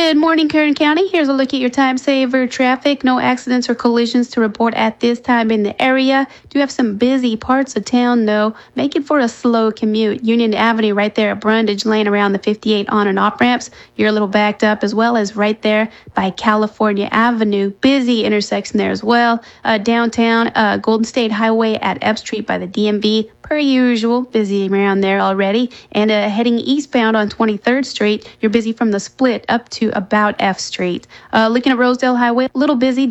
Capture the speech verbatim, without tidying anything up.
Good morning, Kern County. Here's a look at your time saver traffic. No accidents or collisions to report at this time in the area. Do have some busy parts of town, though. Make it for a slow commute. Union Avenue right there at Brundage Lane around the fifty-eight on and off ramps. You're a little backed up, as well as right there by California Avenue. Busy intersection there as well. Uh, downtown, uh, Golden State Highway at F Street by the D M V. Per usual, busy around there already. And uh, heading eastbound on twenty-third Street, you're busy from the split up to about F Street. Uh, looking at Rosedale Highway, a little busy.